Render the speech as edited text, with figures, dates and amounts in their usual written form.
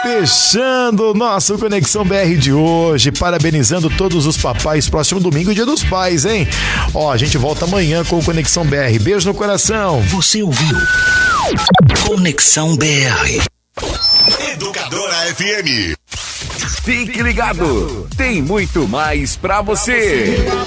Fechando o nosso Conexão BR de hoje, parabenizando todos os papais. Próximo domingo, Dia dos Pais, hein? Ó, a gente volta amanhã com o Conexão BR. Beijo no coração. Você ouviu Conexão BR. Educadora FM. Fique ligado, tem muito mais pra você.